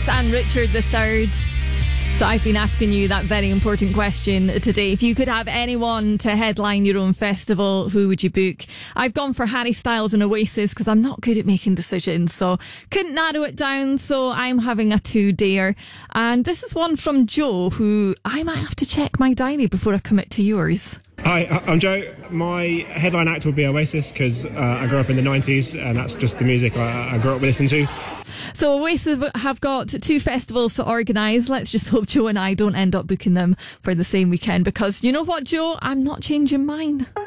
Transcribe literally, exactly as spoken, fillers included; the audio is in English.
Prince and Richard the Third. So I've been asking you that very important question today. If you could have anyone to headline your own festival, who would you book? I've gone for Harry Styles and Oasis because I'm not good at making decisions, so couldn't narrow it down, so I'm having a two-dayer. And this is one from Joe, who I might have to check my diary before I commit to yours. Hi, I'm Joe. My headline act would be Oasis because uh, I grew up in the nineties and that's just the music I, I grew up listening to. So Oasis have got two festivals to organise. Let's just hope Joe and I don't end up booking them for the same weekend because you know what, Joe? I'm not changing mine.